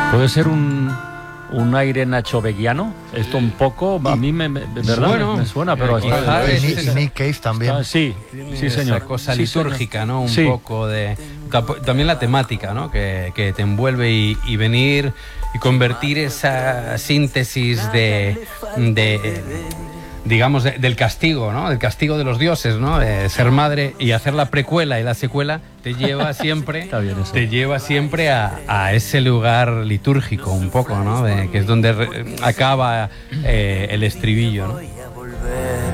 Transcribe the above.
¿Puede ser un aire nachoveguiano? Esto un poco, a mí ¿verdad? Bueno, me suena, pero Y Nick Cave también. sí, señor. Esa cosa Sí, litúrgica, ¿no? Sí. Un poco de... También la temática, ¿no? Que te envuelve y venir y convertir esa síntesis digamos, del castigo, ¿no? Del castigo de los dioses, ¿no? De ser madre y hacer la precuela y la secuela te lleva siempre, Está bien eso. te lleva siempre a ese lugar litúrgico, un poco, ¿no? Que es donde acaba el estribillo, ¿no?